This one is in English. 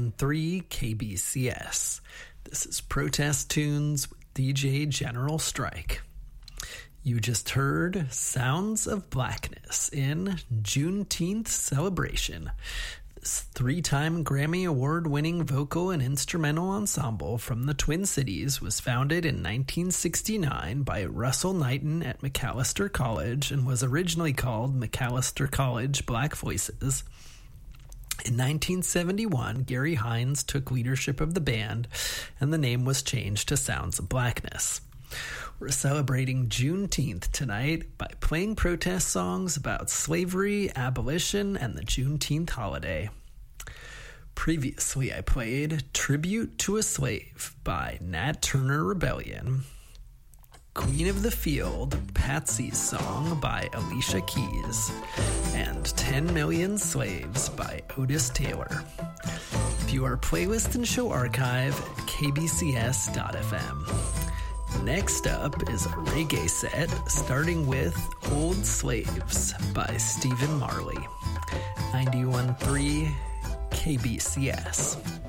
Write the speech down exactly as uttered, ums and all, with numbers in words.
ninety-one point three K B C S. This is Protest Tunes with D J General Strike. You just heard Sounds of Blackness in Juneteenth Celebration. This three-time Grammy Award-winning vocal and instrumental ensemble from the Twin Cities was founded in nineteen sixty-nine by Russell Knighton at Macalester College and was originally called Macalester College Black Voices. In nineteen seventy-one, Gary Hines took leadership of the band, and the name was changed to Sounds of Blackness. We're celebrating Juneteenth tonight by playing protest songs about slavery, abolition, and the Juneteenth holiday. Previously, I played Tribute to a Slave by Nat Turner Rebellion, Queen of the Field, Patsy's Song by Alicia Keys, and ten million Slaves by Otis Taylor. View our playlist and show archive at k b c s dot f m. Next up is a reggae set, starting with Old Slaves by Stephen Marley. ninety-one point three K B C S.